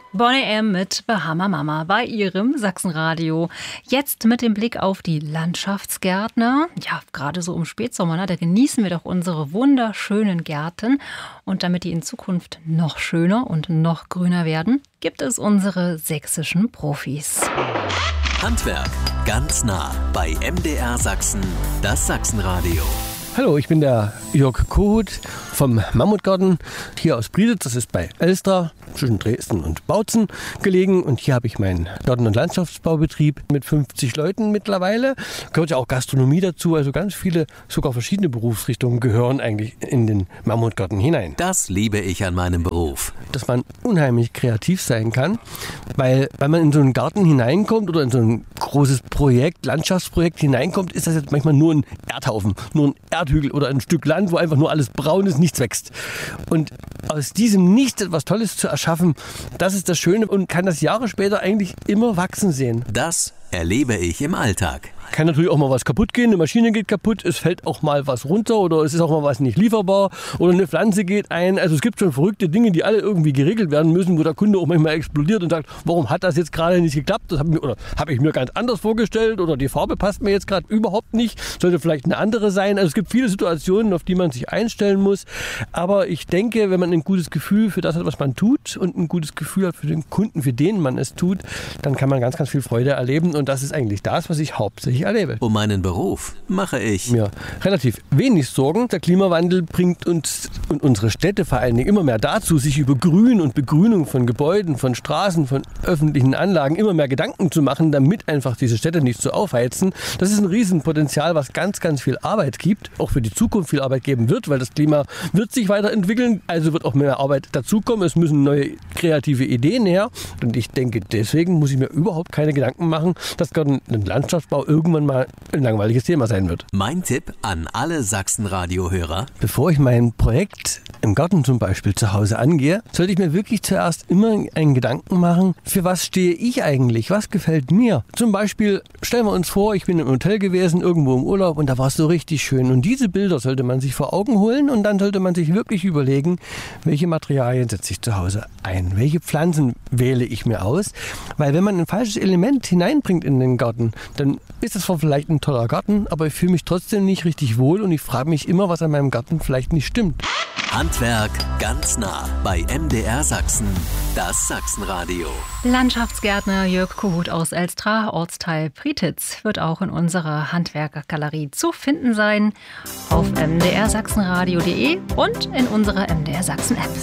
Boney M. mit Bahama Mama bei ihrem Sachsenradio. Jetzt mit dem Blick auf die Landschaftsgärtner. Ja, gerade so im Spätsommer, da genießen wir doch unsere wunderschönen Gärten. Und damit die in Zukunft noch schöner und noch grüner werden, gibt es unsere sächsischen Profis. Handwerk ganz nah bei MDR Sachsen, das Sachsenradio. Hallo, ich bin der Jörg Kohut vom Mammutgarten hier aus Prieditz. Das ist bei Elstra zwischen Dresden und Bautzen gelegen. Und hier habe ich meinen Garten- und Landschaftsbaubetrieb mit 50 Leuten mittlerweile. Gehört ja auch Gastronomie dazu. Also ganz viele, sogar verschiedene Berufsrichtungen gehören eigentlich in den Mammutgarten hinein. Das liebe ich an meinem Beruf. Dass man unheimlich kreativ sein kann, weil man in so einen Garten hineinkommt oder in so ein großes Projekt, Landschaftsprojekt hineinkommt, ist das jetzt manchmal nur ein Erdhaufen, nur ein Erdhügel oder ein Stück Land, wo einfach nur alles braun ist, nichts wächst. Und aus diesem Nichts etwas Tolles zu erschaffen, das ist das Schöne und kann das Jahre später eigentlich immer wachsen sehen. Das erlebe ich im Alltag. Kann natürlich auch mal was kaputt gehen, eine Maschine geht kaputt, es fällt auch mal was runter oder es ist auch mal was nicht lieferbar oder eine Pflanze geht ein. Also es gibt schon verrückte Dinge, die alle irgendwie geregelt werden müssen, wo der Kunde auch manchmal explodiert und sagt, warum hat das jetzt gerade nicht geklappt? Das habe ich mir ganz anders vorgestellt oder die Farbe passt mir jetzt gerade überhaupt nicht, sollte vielleicht eine andere sein. Also es gibt viele Situationen, auf die man sich einstellen muss. Aber ich denke, wenn man ein gutes Gefühl für das hat, was man tut und ein gutes Gefühl hat für den Kunden, für den man es tut, dann kann man ganz, ganz viel Freude erleben und das ist eigentlich das, was ich hauptsächlich erlebe. Um meinen Beruf mache ich mir relativ wenig Sorgen. Der Klimawandel bringt uns und unsere Städte vor allen Dingen immer mehr dazu, sich über Grün und Begrünung von Gebäuden, von Straßen, von öffentlichen Anlagen immer mehr Gedanken zu machen, damit einfach diese Städte nicht so aufheizen. Das ist ein Riesenpotenzial, was ganz, ganz viel Arbeit gibt, auch für die Zukunft viel Arbeit geben wird, weil das Klima wird sich weiterentwickeln, also wird auch mehr Arbeit dazukommen. Es müssen neue kreative Ideen her und ich denke, deswegen muss ich mir überhaupt keine Gedanken machen, dass gerade ein Landschaftsbau irgendwann mal ein langweiliges Thema sein wird. Mein Tipp an alle Sachsen-Radio-Hörer: Bevor ich mein Projekt im Garten zum Beispiel zu Hause angehe, sollte ich mir wirklich zuerst immer einen Gedanken machen, für was stehe ich eigentlich, was gefällt mir. Zum Beispiel stellen wir uns vor, ich bin im Hotel gewesen, irgendwo im Urlaub und da war es so richtig schön. Und diese Bilder sollte man sich vor Augen holen und dann sollte man sich wirklich überlegen, welche Materialien setze ich zu Hause ein, welche Pflanzen wähle ich mir aus. Weil wenn man ein falsches Element hineinbringt in den Garten, dann ist es zwar vielleicht ein toller Garten, aber ich fühle mich trotzdem nicht richtig wohl und ich frage mich immer, was an meinem Garten vielleicht nicht stimmt. Handwerk ganz nah bei MDR Sachsen, das Sachsenradio. Landschaftsgärtner Jörg Kohut aus Elstra, Ortsteil Prieditz, wird auch in unserer Handwerkergalerie zu finden sein auf mdrsachsenradio.de und in unserer MDR Sachsen App.